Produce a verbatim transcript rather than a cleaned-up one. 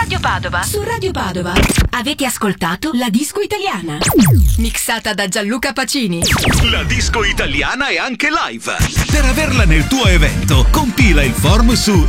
Radio Padova. Su Radio Padova avete ascoltato La Disco Italiana, mixata da Gianluca Pacini. La disco italiana è anche live. Per averla nel tuo evento, compila il form su